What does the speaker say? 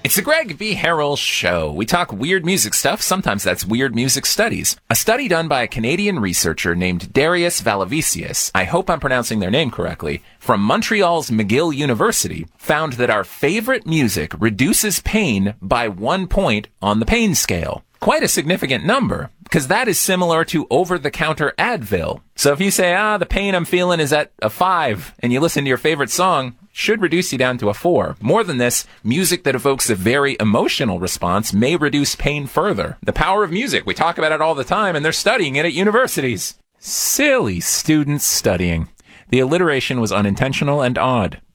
It's the Greg V. Harrell Show. We talk weird music stuff. Sometimes that's weird music studies. A study done by a Canadian researcher named Darius Valavicius, I hope I'm pronouncing their name correctly, from Montreal's McGill University, found that our favorite music reduces pain by 1 point on the pain scale. Quite a significant number, because that is similar to over-the-counter Advil. So if you say, the pain I'm feeling is at a 5, and you listen to your favorite song, should reduce you down to a 4. More than this, music that evokes a very emotional response may reduce pain further. The power of music. We talk about it all the time, and they're studying it at universities. Silly students studying. The alliteration was unintentional and odd.